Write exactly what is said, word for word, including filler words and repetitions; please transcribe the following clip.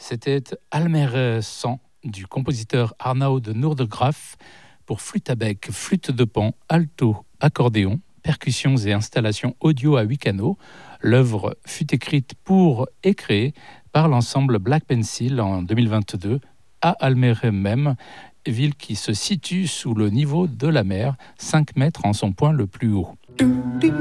C'était Almere cent du compositeur Arnaud de Noordegraaf pour flûte à bec, flûte de pan, alto, accordéon, percussions et installations audio à huit canaux. L'œuvre fut écrite pour et créée par l'ensemble Black Pencil en deux mille vingt-deux à Almere même, ville qui se situe sous le niveau de la mer, cinq mètres en son point le plus haut.